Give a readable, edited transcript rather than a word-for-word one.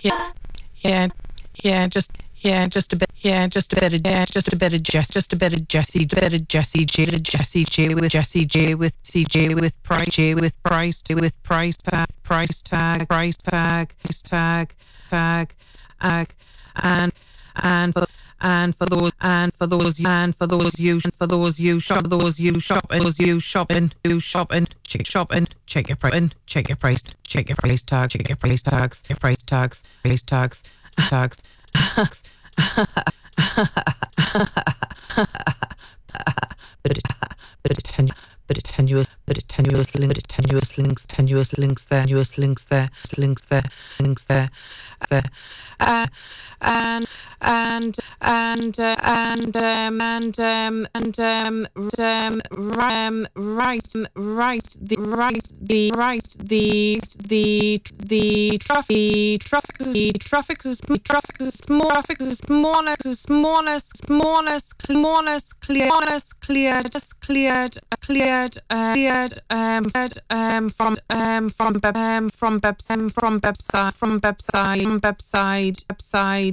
yeah, yeah, just a bit, just a bit of Jesse J with CJ with price tag, and for those shopping, check your price, tags. Bit of tenuous links there. Uh, and and and and traffic is cleared from website